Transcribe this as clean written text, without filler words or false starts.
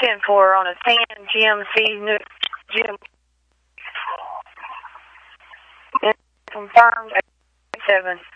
10-4 on a 10 GMC Jim. Confirmed 7.